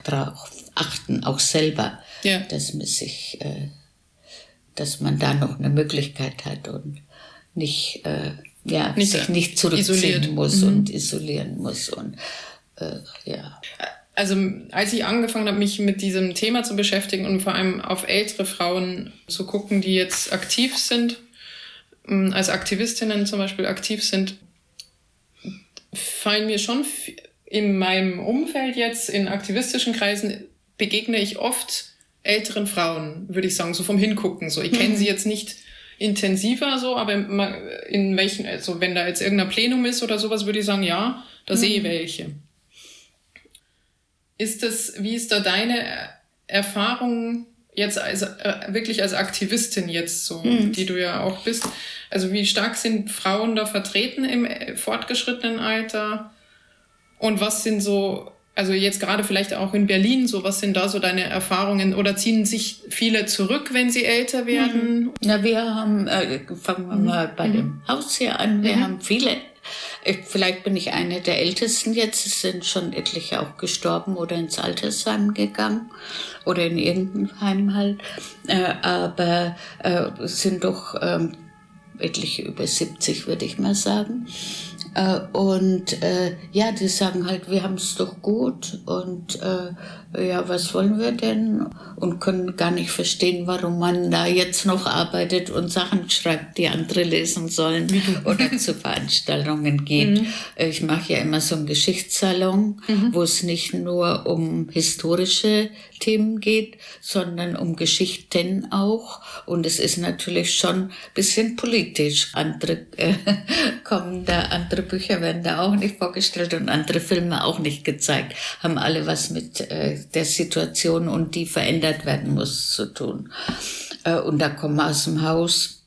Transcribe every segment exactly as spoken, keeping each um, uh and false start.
darauf achten, auch selber, ja. dass man sich, äh, dass man da noch eine Möglichkeit hat und nicht, äh, ja, nicht sich nicht zurückziehen isoliert. muss mhm. und isolieren muss und äh, ja. Also als ich angefangen habe, mich mit diesem Thema zu beschäftigen und vor allem auf ältere Frauen zu gucken, die jetzt aktiv sind, als Aktivistinnen zum Beispiel aktiv sind, fallen mir schon in meinem Umfeld jetzt, in aktivistischen Kreisen, begegne ich oft älteren Frauen, würde ich sagen, so vom Hingucken. So, ich kenne sie jetzt nicht intensiver so, aber in welchen, also wenn da jetzt irgendein Plenum ist oder sowas, würde ich sagen, ja, da mhm. sehe ich welche. Ist das, wie ist da deine Erfahrung jetzt als, äh, wirklich als Aktivistin jetzt so, mhm. die du ja auch bist? Also wie stark sind Frauen da vertreten im fortgeschrittenen Alter? Und was sind so, also jetzt gerade vielleicht auch in Berlin, so was sind da so deine Erfahrungen? Oder ziehen sich viele zurück, wenn sie älter werden? Mhm. Na, wir haben, äh, fangen wir mhm. mal bei mhm. dem Haus hier an, wir mhm. haben viele. Vielleicht bin ich eine der Ältesten jetzt. Es sind schon etliche auch gestorben oder ins Altersheim gegangen oder in irgendein Heim halt. Äh, aber äh, es sind doch ähm, etliche über siebzig, würde ich mal sagen. Äh, und äh, ja, die sagen halt, wir haben es doch gut und äh, ja, was wollen wir denn? Und können gar nicht verstehen, warum man da jetzt noch arbeitet und Sachen schreibt, die andere lesen sollen oder zu Veranstaltungen geht. Mhm. Ich mache ja immer so einen Geschichtssalon, mhm. wo es nicht nur um historische Themen geht, sondern um Geschichten auch. Und es ist natürlich schon ein bisschen politisch. Andere äh, kommen da, andere Bücher werden da auch nicht vorgestellt und andere Filme auch nicht gezeigt. Haben alle was mit äh, der Situation und die verändert werden muss zu tun. Äh, und da kommen aus dem Haus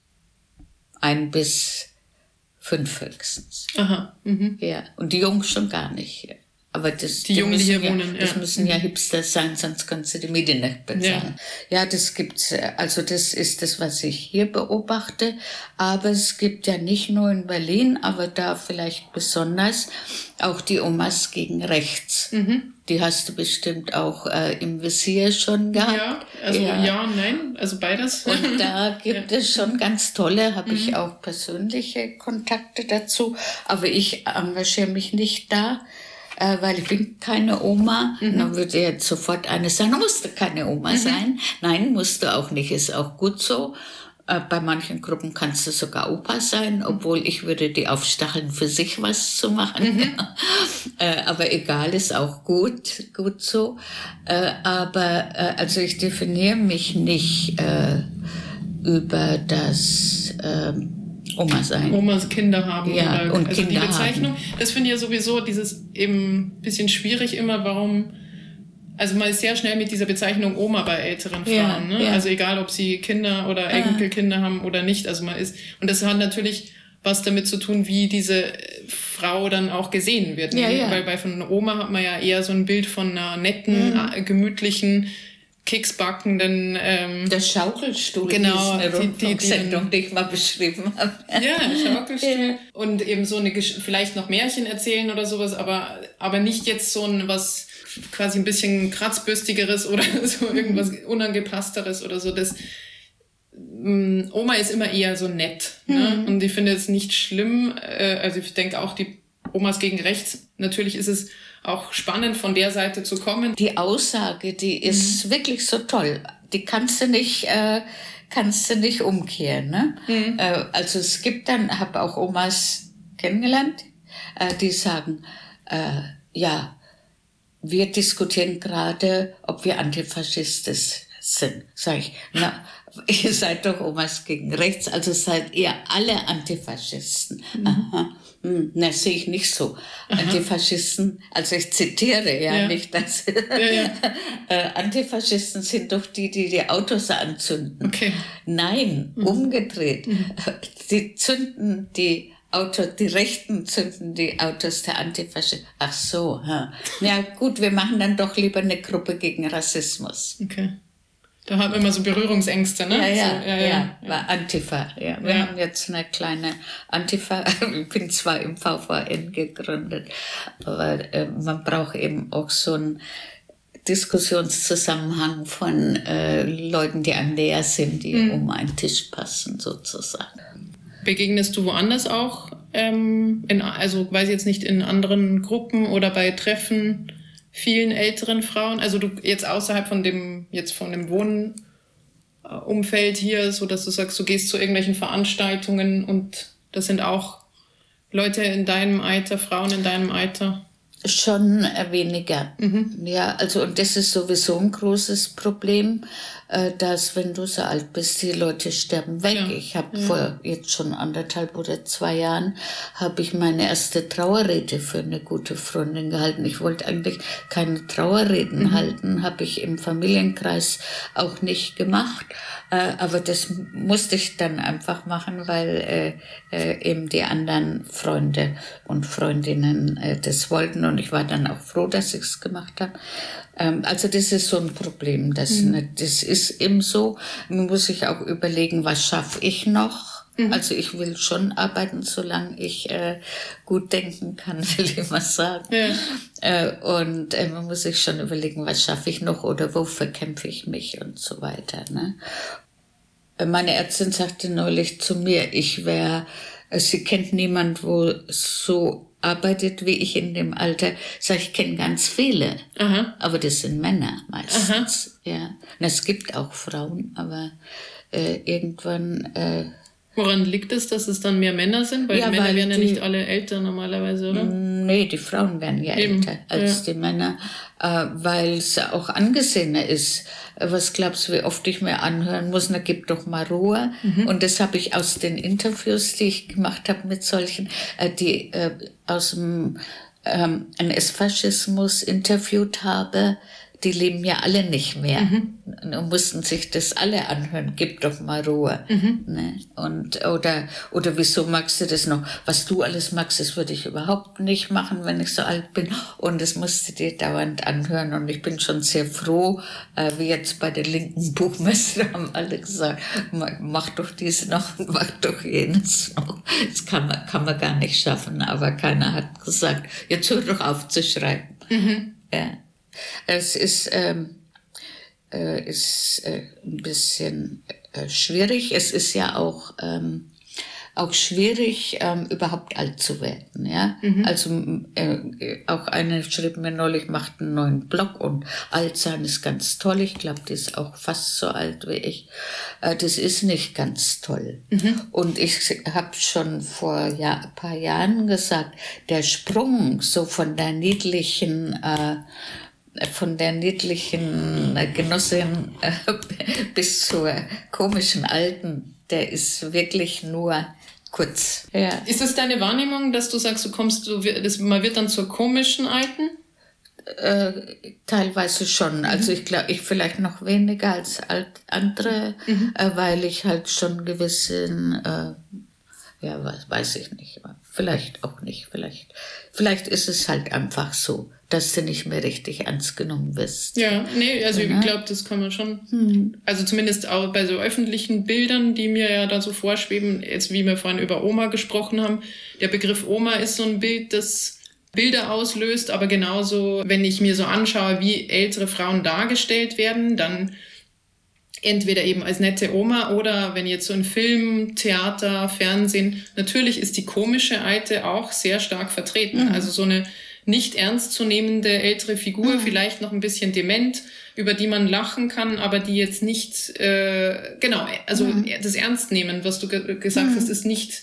ein bis fünf höchstens. Aha. Mhm. Ja, und die Jungs schon gar nicht. Aber das, die, die Jungen, die hier ja, wohnen, das ja. müssen ja Hipster sein, sonst kannst du die Miete nicht bezahlen. Ja. ja, das gibt's. Also das ist das, was ich hier beobachte. Aber es gibt ja nicht nur in Berlin, aber da vielleicht besonders auch die Omas gegen rechts. Mhm. Die hast du bestimmt auch äh, im Visier schon gehabt. Ja, also ja, ja nein, also beides. Und da gibt ja. es schon ganz tolle, habe mhm. ich auch persönliche Kontakte dazu. Aber ich engagiere mich nicht da. Äh, weil ich bin keine Oma. Mhm. Dann würde jetzt sofort eine sagen, du musst keine Oma mhm. sein. Nein, musst du auch nicht, ist auch gut so. Äh, bei manchen Gruppen kannst du sogar Opa sein, obwohl ich würde die aufstacheln, für sich was zu machen. Mhm. äh, aber egal, ist auch gut, gut so. Äh, aber äh, also ich definiere mich nicht äh, über das ähm, Oma sein. Omas Kinder haben. Ja, oder, und also Kinder die Bezeichnung, haben. Das finde ich ja sowieso dieses eben bisschen schwierig immer, warum, also man ist sehr schnell mit dieser Bezeichnung Oma bei älteren Frauen, ja, ne? Ja. Also egal, ob sie Kinder oder Enkelkinder ah. haben oder nicht, also man ist, und das hat natürlich was damit zu tun, wie diese Frau dann auch gesehen wird. Ja, ne? ja. Weil bei von einer Oma hat man ja eher so ein Bild von einer netten, mhm. gemütlichen, keksbackenden ähm, der Schaukelstuhl, genau, die, die, die, die Sendung, die ich mal beschrieben habe. Ja, Schaukelstuhl. Ja. Und eben so eine vielleicht noch Märchen erzählen oder sowas, aber aber nicht jetzt so ein was quasi ein bisschen kratzbürstigeres oder so irgendwas unangepassteres oder so. Das ähm, Oma ist immer eher so nett, mhm. ne? Und ich finde es nicht schlimm. Äh, also ich denke auch die Omas gegen rechts. Natürlich ist es auch spannend, von der Seite zu kommen. Die Aussage, die ist mhm. wirklich so toll. Die kannst du nicht, äh, kannst du nicht umkehren. Ne? Mhm. Äh, also es gibt dann, habe auch Omas kennengelernt, äh, die sagen, äh, ja, wir diskutieren gerade, ob wir Antifaschistisch sind. Sag ich, na, ihr seid doch Omas gegen rechts, also seid ihr alle Antifaschisten. Mhm. Aha. Hm, na, sehe ich nicht so. Aha. Antifaschisten, also ich zitiere ja, ja. nicht das. Ja, ja. äh, Antifaschisten sind doch die, die die Autos anzünden. Okay. Nein, mhm. umgedreht. Mhm. Die zünden die Autos, die Rechten zünden die Autos der Antifaschisten. Ach so, ja. Ja gut, wir machen dann doch lieber eine Gruppe gegen Rassismus. Okay. Da haben wir immer so Berührungsängste, ne? Ja, ja, so, ja, ja, ja, ja, war Antifa. Ja. Wir ja. haben jetzt eine kleine Antifa, ich bin zwar im V V N gegründet, aber äh, man braucht eben auch so ein Diskussionszusammenhang von äh, Leuten, die einem näher sind, die mhm. um einen Tisch passen, sozusagen. Begegnest du woanders auch? Ähm, in, also weiß ich jetzt nicht, in anderen Gruppen oder bei Treffen vielen älteren Frauen? Also du jetzt außerhalb von dem, jetzt von dem Wohnumfeld hier, so dass du sagst, du gehst zu irgendwelchen Veranstaltungen und das sind auch Leute in deinem Alter, Frauen in deinem Alter? Schon äh, weniger. Mhm. Ja, also und das ist sowieso ein großes Problem, äh, dass wenn du so alt bist, die Leute sterben weg. Ja. Ich habe ja. vor jetzt schon anderthalb oder zwei Jahren habe ich meine erste Trauerrede für eine gute Freundin gehalten. Ich wollte eigentlich keine Trauerreden mhm. halten, habe ich im Familienkreis auch nicht gemacht. Äh, aber das musste ich dann einfach machen, weil äh, äh, eben die anderen Freunde und Freundinnen äh, das wollten. Und ich war dann auch froh, dass ich es gemacht habe. Ähm, also das ist so ein Problem. Das, mhm. ne, das ist eben so. Man muss sich auch überlegen, was schaffe ich noch? Mhm. Also ich will schon arbeiten, solange ich äh, gut denken kann, will ich mal sagen. Ja. Äh, und äh, man muss sich schon überlegen, was schaffe ich noch oder wofür kämpfe ich mich und so weiter. Ne? Meine Ärztin sagte neulich zu mir, ich wäre, sie kennt niemand, wo so arbeitet wie ich in dem Alter. Sag ich, kenne ganz viele, aha. aber das sind Männer meistens. Aha. Ja, und es gibt auch Frauen, aber äh, irgendwann. Äh, Woran liegt es, dass es dann mehr Männer sind? Weil ja, Männer weil werden ja die, nicht alle älter normalerweise, oder? Nee, die Frauen werden ja Eben. älter als ja. die Männer, äh, weil es auch angesehener ist. Was glaubst du, wie oft ich mir anhören muss, na gib doch mal Ruhe. Mhm. Und das habe ich aus den Interviews, die ich gemacht habe mit solchen, äh, die äh, aus dem ähm, N S-Faschismus interviewt habe, die leben ja alle nicht mehr mhm. und mussten sich das alle anhören. Gib doch mal Ruhe. Mhm. Ne? Und, oder, oder wieso magst du das noch? Was du alles magst, das würde ich überhaupt nicht machen, wenn ich so alt bin. Und das musst du dir dauernd anhören. Und ich bin schon sehr froh, äh, wie jetzt bei der linken Buchmesse haben alle gesagt, mach doch dies noch, mach doch jenes noch. Das kann man, kann man gar nicht schaffen. Aber keiner hat gesagt, jetzt hör doch auf zu schreiben. Mhm. Ja. Es ist, ähm, äh, ist äh, ein bisschen äh, schwierig. Es ist ja auch, ähm, auch schwierig, ähm, überhaupt alt zu werden. Ja? Mhm. Also äh, auch eine schrieb mir neulich, macht einen neuen Blog und alt sein ist ganz toll. Ich glaube, die ist auch fast so alt wie ich. Äh, das ist nicht ganz toll. Mhm. Und ich habe schon vor ja, ein paar Jahren gesagt, der Sprung so von der niedlichen äh, von der niedlichen Genossin äh, bis zur komischen Alten, der ist wirklich nur kurz. Ja. Ist das deine Wahrnehmung, dass du sagst, du kommst, du, das, man wird dann zur komischen Alten? Äh, teilweise schon. Mhm. Also ich glaube, ich vielleicht noch weniger als alt, andere, mhm. äh, weil ich halt schon gewissen, äh, ja, weiß, weiß ich nicht, vielleicht auch nicht, vielleicht, vielleicht ist es halt einfach so, dass du nicht mehr richtig ernst genommen wirst. Ja, nee, also ja, ich glaube, das kann man schon, hm. also zumindest auch bei so öffentlichen Bildern, die mir ja da so vorschweben, jetzt wie wir vorhin über Oma gesprochen haben, der Begriff Oma ist so ein Bild, das Bilder auslöst, aber genauso, wenn ich mir so anschaue, wie ältere Frauen dargestellt werden, dann entweder eben als nette Oma oder wenn jetzt so in Film, Theater, Fernsehen, natürlich ist die komische Alte auch sehr stark vertreten. Mhm. Also so eine nicht ernstzunehmende ältere Figur, mhm. vielleicht noch ein bisschen dement, über die man lachen kann, aber die jetzt nicht, äh, genau, also mhm. das Ernstnehmen, was du ge- gesagt mhm. hast, ist nicht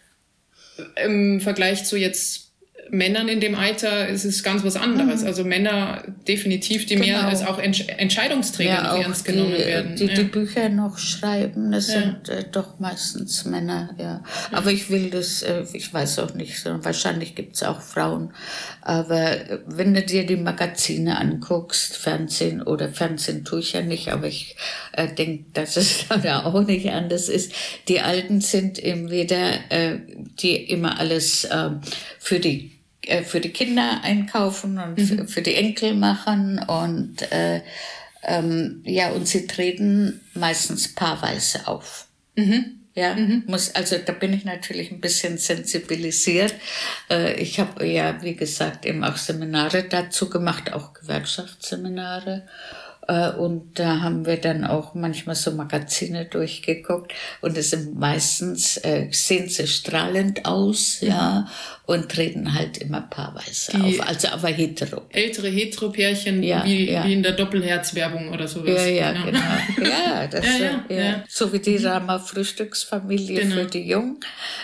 im Vergleich zu jetzt Männern in dem Alter ist es ganz was anderes. Mhm. Also Männer definitiv, die genau. mehr als auch Entsch- Entscheidungsträger ja, noch auch ernst die, genommen werden. Die, ja. die Bücher noch schreiben, das ja. sind äh, doch meistens Männer. Ja. ja. Aber ich will das, äh, ich weiß auch nicht, so, wahrscheinlich gibt es auch Frauen. Aber wenn du dir die Magazine anguckst, Fernsehen oder Fernsehen tue ich ja nicht, aber ich äh, denke, dass es da auch nicht anders ist. Die Alten sind eben wieder, äh, die immer alles äh, für die für die Kinder einkaufen und mhm. für die Enkel machen und äh, ähm, ja, und sie treten meistens paarweise auf. Mhm. Ja, mhm. muss, also da bin ich natürlich ein bisschen sensibilisiert. Ich habe ja, wie gesagt, eben auch Seminare dazu gemacht, auch Gewerkschaftsseminare. Und da haben wir dann auch manchmal so Magazine durchgeguckt und es sind meistens, äh, sehen sie strahlend aus, mhm. ja, und treten halt immer paarweise Die auf, also aber hetero. Ältere Hetero-Pärchen, ja, wie, ja. wie in der Doppelherz-Werbung oder sowas. Ja, ja, genau. genau. Ja, das, ja, ja, ja. Ja. So wie die Rama Frühstücksfamilie genau. für die Jungen,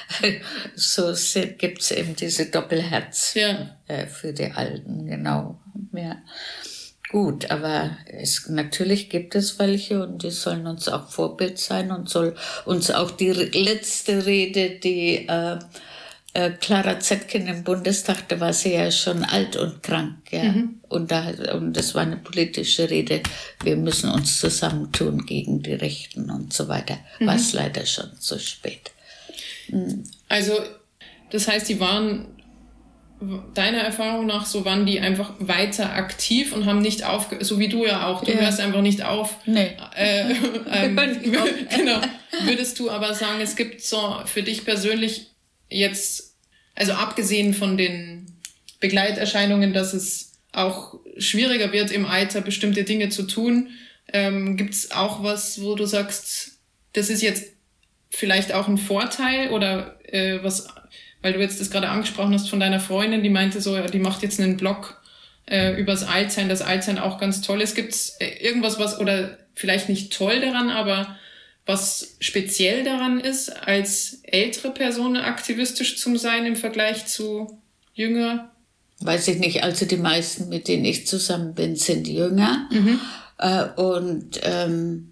so gibt es eben diese Doppelherz ja. äh, für die Alten, genau, ja. Gut, aber es, natürlich gibt es welche und die sollen uns auch Vorbild sein und soll uns auch die letzte Rede, die äh, äh, Clara Zetkin im Bundestag, da war sie ja schon alt und krank, ja. Mhm. Und, da, und das war eine politische Rede, wir müssen uns zusammentun gegen die Rechten und so weiter. Mhm. War es leider schon zu spät. Mhm. Also, das heißt, die waren... Deiner Erfahrung nach, so waren die einfach weiter aktiv und haben nicht aufgehört, so wie du ja auch, du ja. hörst einfach nicht auf. Nee. Äh, ähm, genau. Würdest du aber sagen, es gibt so für dich persönlich jetzt, also abgesehen von den Begleiterscheinungen, dass es auch schwieriger wird im Alter, bestimmte Dinge zu tun, ähm, gibt es auch was, wo du sagst, das ist jetzt vielleicht auch ein Vorteil oder äh, was... Weil du jetzt das gerade angesprochen hast von deiner Freundin, die meinte so, die macht jetzt einen Blog äh, übers Altsein, dass Altsein auch ganz toll ist. Gibt es irgendwas, was, oder vielleicht nicht toll daran, aber was speziell daran ist, als ältere Person aktivistisch zu sein im Vergleich zu jünger? Weiß ich nicht, also die meisten, mit denen ich zusammen bin, sind jünger. Mhm. Äh, und ähm,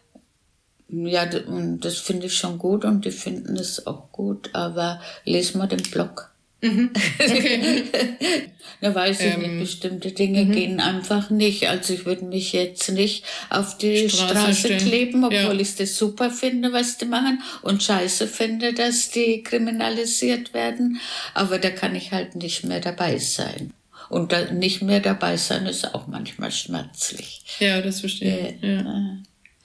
ja, und das finde ich schon gut und die finden es auch gut, aber lesen wir den Blog. Mhm. Okay. Da weiß ich ähm, nicht, bestimmte Dinge mhm. gehen einfach nicht. Also ich würde mich jetzt nicht auf die Straße, Straße kleben, obwohl ja. ich das super finde, was die machen und scheiße finde, dass die kriminalisiert werden. Aber da kann ich halt nicht mehr dabei sein. Und da nicht mehr dabei sein ist auch manchmal schmerzlich. Ja, das verstehe ich. Ja. Ja.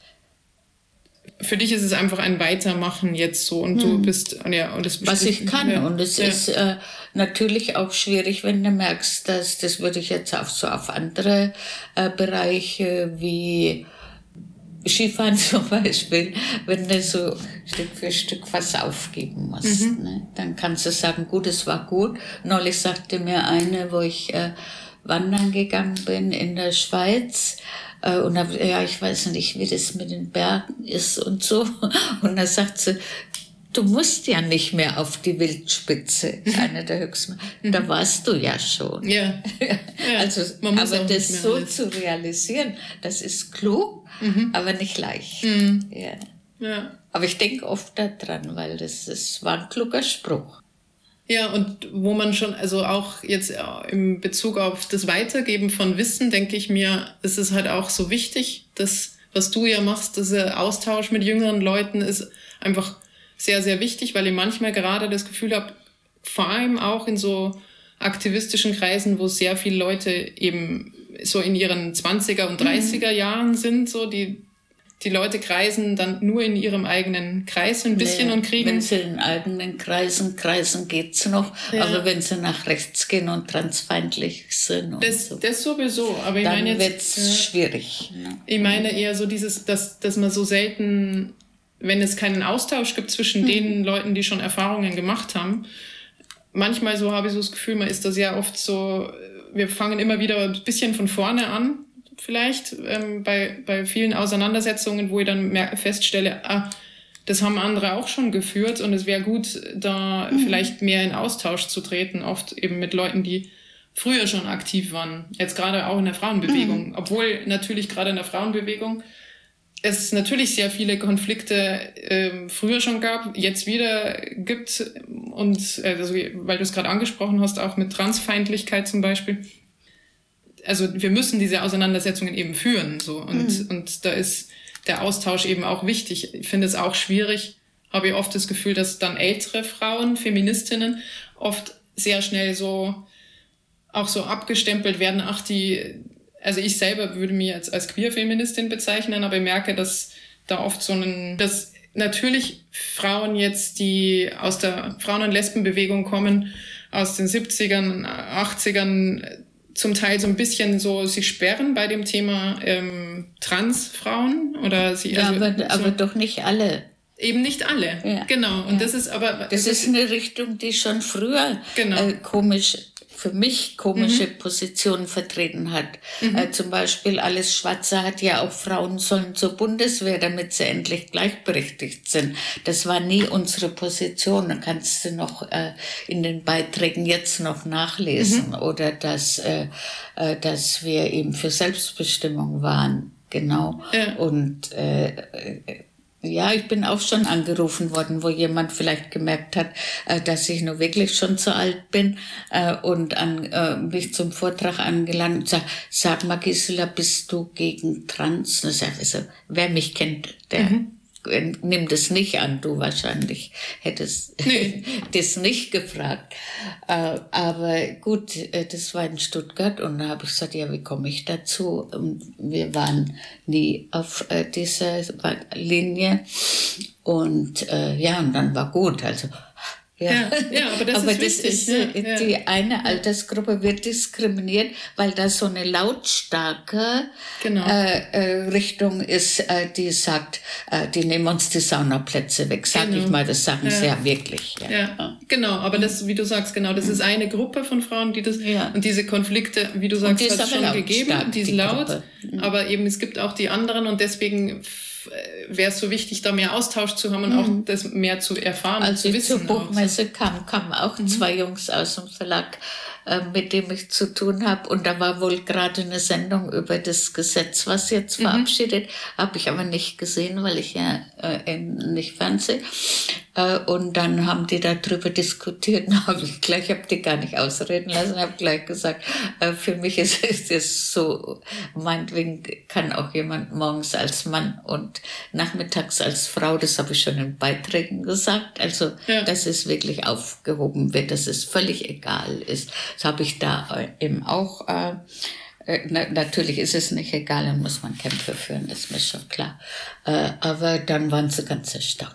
Für dich ist es einfach ein Weitermachen jetzt so und hm. du bist, ja, und das was ich kann ja. und es ja. ist äh, natürlich auch schwierig, wenn du merkst, dass, das würde ich jetzt auch so auf andere äh, Bereiche wie Skifahren zum Beispiel, wenn du so Stück für Stück was aufgeben musst, mhm. ne? Dann kannst du sagen, gut, es war gut. Neulich sagte mir eine, wo ich äh, wandern gegangen bin in der Schweiz, und dann, ja, ich weiß nicht, wie das mit den Bergen ist und so. Und dann sagt sie, du musst ja nicht mehr auf die Wildspitze, eine der höchsten. Da warst du ja schon. Ja. ja. Also, Man muss aber das so alles. zu realisieren, das ist klug, mhm. aber nicht leicht. Mhm. Ja. Ja. Aber ich denke oft daran, weil das, das war ein kluger Spruch. Ja, und wo man schon, also auch jetzt im Bezug auf das Weitergeben von Wissen, denke ich mir, ist es halt auch so wichtig, dass, was du ja machst, dieser Austausch mit jüngeren Leuten ist einfach sehr, sehr wichtig, weil ich manchmal gerade das Gefühl habe, vor allem auch in so aktivistischen Kreisen, wo sehr viele Leute eben so in ihren zwanziger und dreißiger mhm. Jahren sind, so die Die Leute kreisen dann nur in ihrem eigenen Kreis ein bisschen nee, und kriegen... Wenn sie in eigenen Kreisen kreisen, geht's noch. Ja. Aber wenn sie nach rechts gehen und transfeindlich sind... Und das, so, das sowieso. Aber ich dann meine jetzt, wird's äh, schwierig. Ne? Ich meine eher so dieses, dass, dass man so selten, wenn es keinen Austausch gibt zwischen mhm. den Leuten, die schon Erfahrungen gemacht haben, manchmal so habe ich so das Gefühl, man ist da sehr oft so... Wir fangen immer wieder ein bisschen von vorne an. Vielleicht ähm, bei, bei vielen Auseinandersetzungen, wo ich dann mehr feststelle, ah, das haben andere auch schon geführt und es wäre gut, da mhm. vielleicht mehr in Austausch zu treten, oft eben mit Leuten, die früher schon aktiv waren, jetzt gerade auch in der Frauenbewegung. Mhm. Obwohl natürlich gerade in der Frauenbewegung es natürlich sehr viele Konflikte ähm, früher schon gab, jetzt wieder gibt und also, weil du es gerade angesprochen hast, auch mit Transfeindlichkeit zum Beispiel. Also wir müssen diese Auseinandersetzungen eben führen, so und mhm. und da ist der Austausch eben auch wichtig. Ich finde es auch schwierig, habe ich oft das Gefühl, dass dann ältere Frauen, Feministinnen, oft sehr schnell so auch so abgestempelt werden. Ach, die, also ich selber würde mich jetzt als Queer-Feministin bezeichnen, aber ich merke, dass da oft so ein, dass natürlich Frauen jetzt, die aus der Frauen- und Lesbenbewegung kommen, aus den siebzigern, achtzigern, zum Teil so ein bisschen so sich sperren bei dem Thema ähm, Transfrauen oder sie. Ja, also, aber, so, aber doch nicht alle. Eben nicht alle, ja. genau. Und ja. das ist aber... Das ist eine Richtung, die schon früher genau. äh, komisch, für mich komische mhm. Positionen vertreten hat. Mhm. Äh, zum Beispiel Alles Schwarze hat ja auch Frauen sollen zur Bundeswehr, damit sie endlich gleichberechtigt sind. Das war nie unsere Position. Da kannst du noch äh, in den Beiträgen jetzt noch nachlesen. Mhm. Oder dass, äh, äh, dass wir eben für Selbstbestimmung waren. Genau. Ja. Und äh, ja, ich bin auch schon angerufen worden, wo jemand vielleicht gemerkt hat, äh, dass ich nur wirklich schon zu alt bin äh, und an, äh, mich zum Vortrag angeladen und sagt, sag mal Gisela, bist du gegen Trans? Das heißt, also, wer mich kennt, der mhm. nimmt es nicht an. Du wahrscheinlich hättest nee. das nicht gefragt. Äh, aber gut, äh, das war in Stuttgart und da habe ich gesagt, ja, wie komme ich dazu? Und wir waren nie auf äh, dieser Linie und äh, ja, und dann war gut. Also ja. Ja, ja, aber das aber ist das wichtig. Ist, ja, die ja. eine Altersgruppe wird diskriminiert, weil da so eine lautstarke genau. äh, äh, Richtung ist, äh, die sagt, äh, die nehmen uns die Saunaplätze weg. Sag genau. ich mal, das sagen ja. sie ja wirklich. Ja. Ja. Genau, aber das, wie du sagst, genau, das ist eine Gruppe von Frauen, die das, ja. und diese Konflikte, wie du sagst, hat es schon laut, gegeben, stark, die ist die laut, Gruppe. Aber eben es gibt auch die anderen und deswegen wäre es so wichtig, da mehr Austausch zu haben und mhm. auch das mehr zu erfahren Als und zu wissen. Als ich zur Buchmesse kam, kamen auch mhm. zwei Jungs aus dem Verlag, äh, mit dem ich zu tun habe. Und da war wohl gerade eine Sendung über das Gesetz, was jetzt mhm. verabschiedet. Habe ich aber nicht gesehen, weil ich ja äh, nicht fernsehe. Äh, und dann haben die darüber diskutiert. Und hab ich gleich, ich habe die gar nicht ausreden lassen, habe gleich gesagt, äh, für mich ist es so, meinetwegen kann auch jemand morgens als Mann und nachmittags als Frau, das habe ich schon in Beiträgen gesagt, also ja. dass es wirklich aufgehoben wird, dass es völlig egal ist. Das habe ich da eben auch, äh, na, natürlich ist es nicht egal, dann muss man Kämpfe führen, das ist mir schon klar. Äh, aber dann waren sie ganz erstaunt.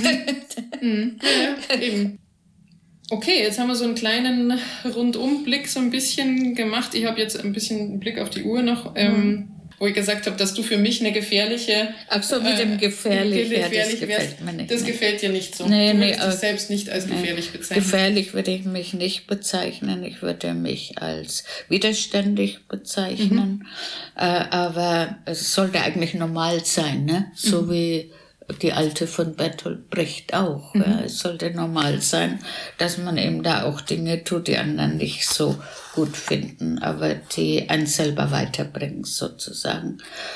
Mhm. Ja, ja, eben. Okay, jetzt haben wir so einen kleinen Rundumblick so ein bisschen gemacht. Ich habe jetzt ein bisschen einen Blick auf die Uhr noch. Mhm. Ähm, wo ich gesagt habe, dass du für mich eine gefährliche... Ach so, mit dem gefährlich, äh, gefährlich ja, das gefällt wärst. mir nicht. Das ne? gefällt dir nicht so. Nee, du nee, würdest dich selbst nicht als gefährlich nee. bezeichnen. Gefährlich würde ich mich nicht bezeichnen. Ich würde mich als widerständig bezeichnen. Mhm. Äh, aber es sollte eigentlich normal sein, ne? So mhm. wie die Alte von Bertolt Brecht auch. Mhm. Ja. Es sollte normal sein, dass man eben da auch Dinge tut, die anderen nicht so gut finden, aber die einen selber weiterbringen sozusagen.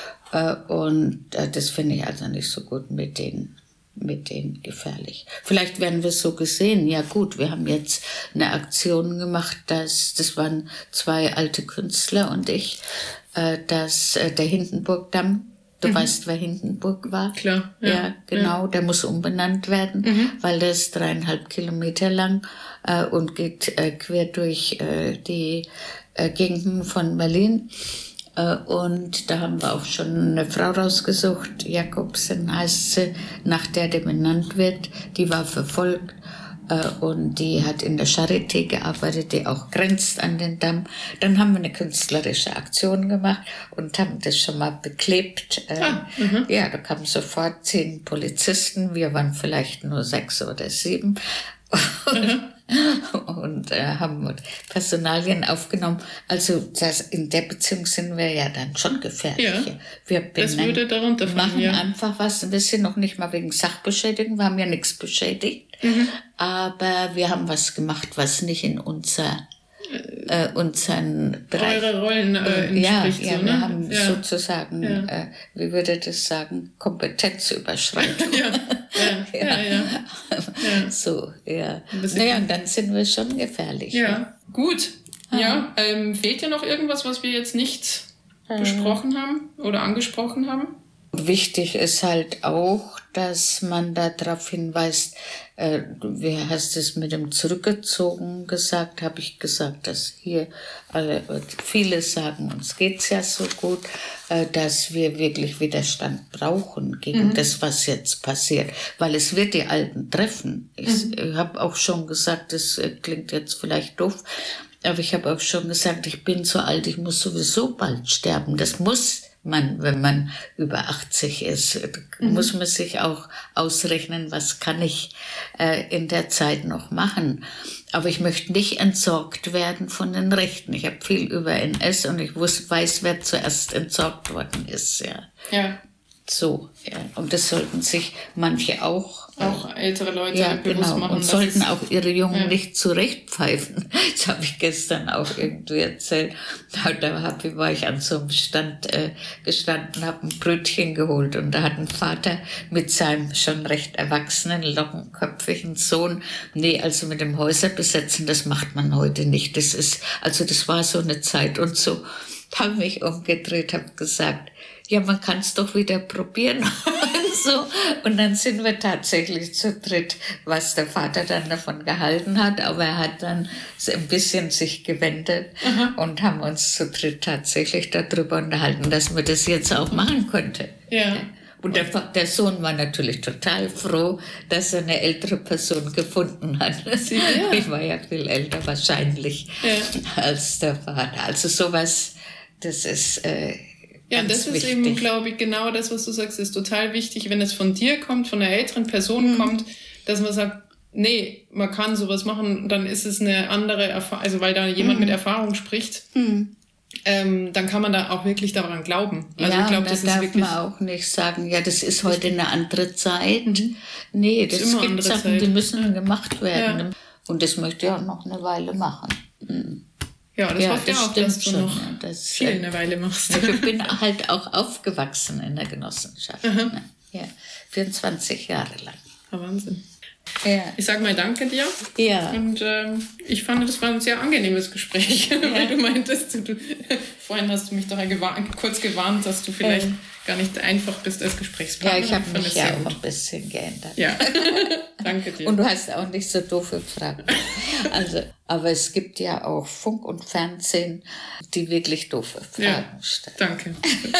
Und das finde ich also nicht so gut mit denen. mit denen gefährlich. Vielleicht werden wir so gesehen, ja gut, wir haben jetzt eine Aktion gemacht, dass, das waren zwei alte Künstler und ich, dass der Hindenburgdamm, du mhm. weißt, wer Hindenburg war? Klar. Ja, ja genau, ja. Der muss umbenannt werden, mhm. weil der ist dreieinhalb Kilometer lang äh, und geht äh, quer durch äh, die äh, Gegenden von Berlin. Äh, und da haben wir auch schon eine Frau rausgesucht, Jakobsen heißt sie, nach der der benannt wird. Die war verfolgt. Und die hat in der Charité gearbeitet, die auch grenzt an den Damm. Dann haben wir eine künstlerische Aktion gemacht und haben das schon mal beklebt. Ah, mhm. Ja, da kamen sofort zehn Polizisten. Wir waren vielleicht nur sechs oder sieben. Mhm. Und äh, haben Personalien aufgenommen. Also das, in der Beziehung sind wir ja dann schon gefährlich. Ja, wir das würde darunter fallen, machen ja. einfach was. Wir sind noch nicht mal wegen Sachbeschädigung. Wir haben ja nichts beschädigt. Mhm. Aber wir haben was gemacht, was nicht in unser äh, unseren Bereich. Eure Rollen äh, entspricht. Ja, ja, so, wir ne? haben ja. sozusagen, ja. Äh, wie würde das sagen, Kompetenzüberschreitung. ja. Ja. Ja. Ja, ja. Ja. So, ja. Naja, und dann sind wir schon gefährlich. Ja, ja. Gut. Ah. Ja, ähm, fehlt dir noch irgendwas, was wir jetzt nicht äh. besprochen haben oder angesprochen haben? Wichtig ist halt auch, dass man darauf hinweist, äh, wie hast du es mit dem Zurückgezogen gesagt, habe ich gesagt, dass hier alle, viele sagen, uns geht's ja so gut, äh, dass wir wirklich Widerstand brauchen gegen mhm. das, was jetzt passiert, weil es wird die Alten treffen. Ich mhm. habe auch schon gesagt, das klingt jetzt vielleicht doof, aber ich habe auch schon gesagt, ich bin so alt, ich muss sowieso bald sterben. Das muss man, wenn man über achtzig ist, mhm. muss man sich auch ausrechnen, was kann ich äh, in der Zeit noch machen. Aber ich möchte nicht entsorgt werden von den Rechten. Ich habe viel über N S und ich wusste, weiß, wer zuerst entsorgt worden ist. Ja. Ja. So, ja. Und das sollten sich manche auch... Auch ältere Leute ja, bewusst genau. machen. Und sollten auch ihre Jungen ja. nicht zurechtpfeifen. Das habe ich gestern auch irgendwie erzählt. Da, da hab, war ich an so einem Stand äh, gestanden, habe ein Brötchen geholt und da hat ein Vater mit seinem schon recht erwachsenen, lockenköpfigen Sohn, nee, also mit dem Häuser besetzen, das macht man heute nicht. Das ist, also das war so eine Zeit und so. Habe mich umgedreht, habe gesagt, ja, man kann es doch wieder probieren. und, so. Und dann sind wir tatsächlich zu dritt, was der Vater dann davon gehalten hat. Aber er hat dann ein bisschen sich gewendet mhm. und haben uns zu dritt tatsächlich darüber unterhalten, dass man das jetzt auch machen könnte. Ja. Und der, der Sohn war natürlich total froh, dass er eine ältere Person gefunden hat. Sie, ja. Ich war ja viel älter wahrscheinlich ja. als der Vater. Also sowas, das ist... Äh, Ja, und das ist wichtig. Eben, glaube ich, genau das, was du sagst, ist total wichtig, wenn es von dir kommt, von einer älteren Person mhm. kommt, dass man sagt, nee, man kann sowas machen, dann ist es eine andere Erfahrung, also weil da jemand mhm. mit Erfahrung spricht, mhm. ähm, dann kann man da auch wirklich daran glauben. Also ja, ich glaube, das darf ist wirklich man auch nicht sagen, ja, das ist heute eine andere Zeit. Mhm. Nee, das, das gibt Sachen, Zeit. Die müssen gemacht werden. Ja. Und das möchte ich auch noch eine Weile machen. Mhm. Ja, das ja, hofft ja auch, dass du schon, noch ja, das, viel eine Weile machst. Ich bin halt auch aufgewachsen in der Genossenschaft. Ne? Ja, vierundzwanzig Jahre lang. Ja, Wahnsinn. Ja. Ich sage mal danke dir. Ja. Und ähm, ich fand, das war ein sehr angenehmes Gespräch, ja. weil du meintest, du, du, vorhin hast du mich doch gewarnt, kurz gewarnt, dass du vielleicht ähm. gar nicht einfach bist als Gesprächspartner. Ja, ich habe mich ja auch ein bisschen geändert. Ja, danke dir. Und du hast auch nicht so doofe Fragen. Also, aber es gibt ja auch Funk und Fernsehen, die wirklich doofe Fragen ja, stellen. Danke.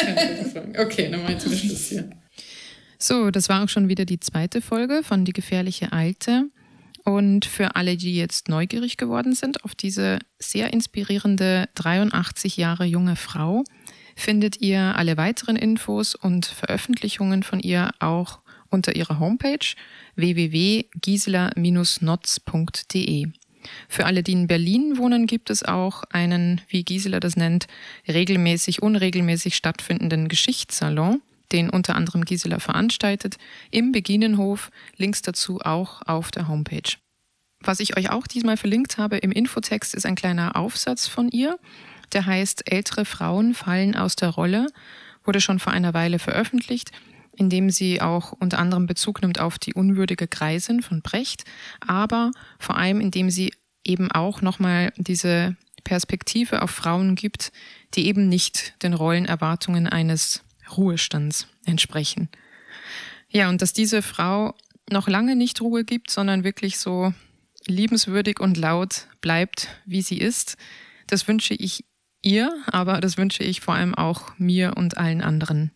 Okay, dann mache ich zum Schluss hier. So, das war auch schon wieder die zweite Folge von Die gefährliche Alte. Und für alle, die jetzt neugierig geworden sind auf diese sehr inspirierende dreiundachtzig Jahre junge Frau, findet ihr alle weiteren Infos und Veröffentlichungen von ihr auch unter ihrer Homepage w w w punkt gisela Bindestrich notz punkt d e. Für alle, die in Berlin wohnen, gibt es auch einen, wie Gisela das nennt, regelmäßig, unregelmäßig stattfindenden Geschichtssalon, den unter anderem Gisela veranstaltet, im Beginenhof, Links dazu auch auf der Homepage. Was ich euch auch diesmal verlinkt habe im Infotext, ist ein kleiner Aufsatz von ihr, der heißt »Ältere Frauen fallen aus der Rolle«, wurde schon vor einer Weile veröffentlicht, in dem sie auch unter anderem Bezug nimmt auf die unwürdige Greisin von Brecht, aber vor allem indem sie eben auch nochmal diese Perspektive auf Frauen gibt, die eben nicht den Rollenerwartungen eines Ruhestands entsprechen. Ja, und dass diese Frau noch lange nicht Ruhe gibt, sondern wirklich so liebenswürdig und laut bleibt, wie sie ist, das wünsche ich ihr, aber das wünsche ich vor allem auch mir und allen anderen.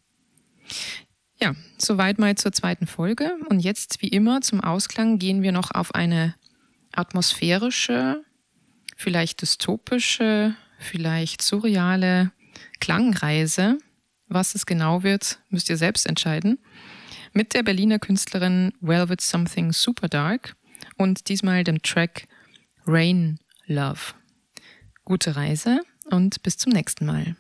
Ja, soweit mal zur zweiten Folge. Und jetzt, wie immer, zum Ausklang gehen wir noch auf eine atmosphärische, vielleicht dystopische, vielleicht surreale Klangreise. Was es genau wird, müsst ihr selbst entscheiden. Mit der Berliner Künstlerin Velvet Something Super Dark und diesmal dem Track Rain Love. Gute Reise und bis zum nächsten Mal.